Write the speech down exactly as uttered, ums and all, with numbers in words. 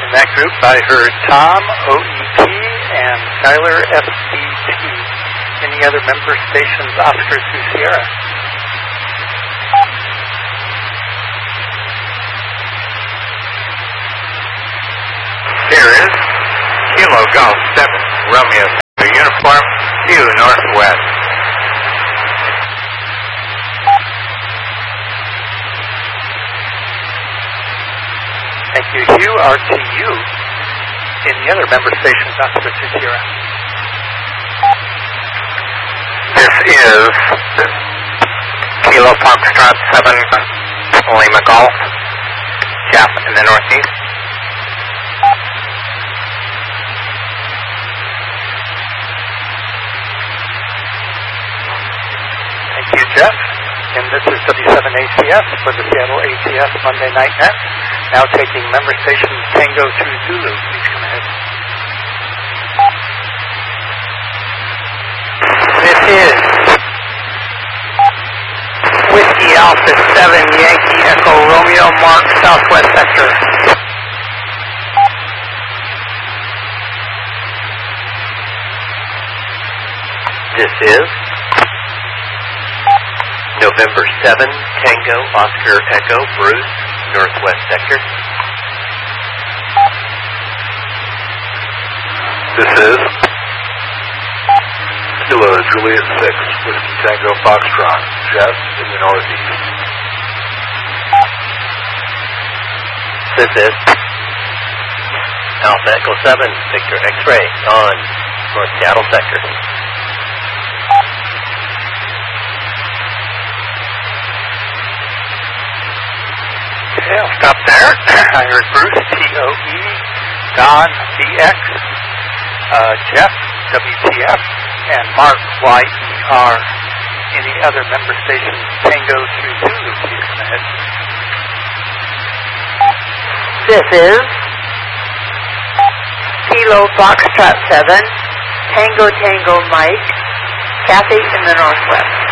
In that group, I heard Tom, O E T, and Skylar, S B T. Any other member stations, Oscar to Sierra? Here is Kilo Golf seven, Romeo Uniform, Q Northwest. Thank you, Hugh, R T U. Any other member stations, Oscar to Sierra? This is Kilo Foxtrot seven, Lima Golf, Jeff in the Northeast. Thank you, Jeff. And this is W seven A C S for the Seattle A T S Monday Night Net. Now taking member stations Tango to Zulu. Please come ahead. This is Whiskey Alpha seven, Yankee Echo Romeo Mark, Southwest Sector. This is November seven, Tango Oscar Echo Bruce, Northwest Sector. This is Kilo Juliet six, Whiskey Tango Foxtrot, Jeff in the Northeast. This is Alpha Echo seven, Victor X-Ray, on North Seattle Sector. Okay, I'll stop there. I heard Bruce, T O E, Don, B X, uh, Jeff, W T F, and Mark, Y E R. Any other member stations, Tango to Zulu, please come ahead. This is Kilo Foxtrot seven, Tango Tango Mike, Kathy in the Northwest.